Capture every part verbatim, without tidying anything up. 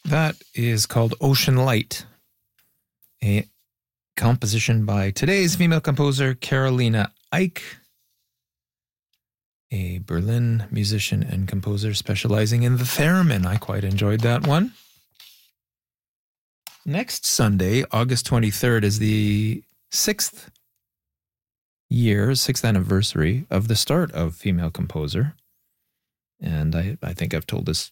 That is called Ocean Light, a composition by today's female composer, Carolina Eick, a Berlin musician and composer specializing in the theremin. I quite enjoyed that one. Next Sunday, August twenty-third, is the sixth year, sixth anniversary of the start of Female Composer. And I, I think I've told this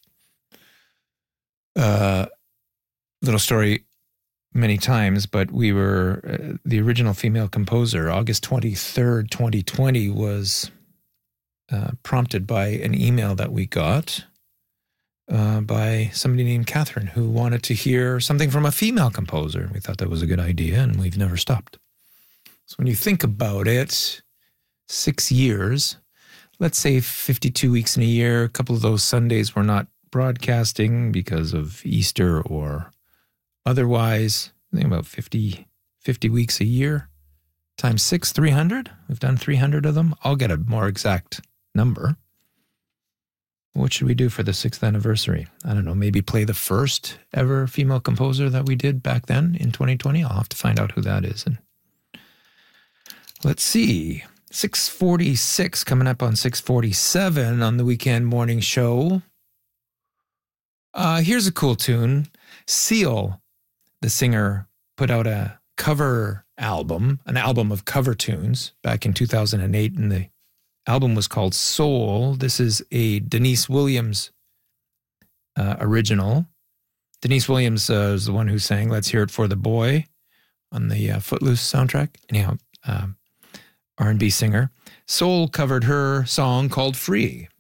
uh, little story many times, but we were, uh, the original Female Composer, August twenty-third, twenty twenty, was uh, prompted by an email that we got Uh, by somebody named Catherine, who wanted to hear something from a female composer. We thought that was a good idea, and we've never stopped. So when you think about it, six years, let's say fifty-two weeks in a year, a couple of those Sundays we're not broadcasting because of Easter or otherwise. I think about fifty, fifty weeks a year times six, three hundred. We've done three hundred of them. I'll get a more exact number. What should we do for the sixth anniversary? I don't know, maybe play the first ever female composer that we did back then in twenty twenty. I'll have to find out who that is. And let's see, six forty-six, coming up on six forty-seven on the weekend morning show. Uh, here's a cool tune. Seal, the singer, put out a cover album, an album of cover tunes back in two thousand eight, and the album was called Soul. This is a Denise Williams uh, original. Denise Williams uh, is the one who sang Let's Hear It for the Boy on the uh, Footloose soundtrack. Anyhow, um, R and B singer. Soul covered her song called Free.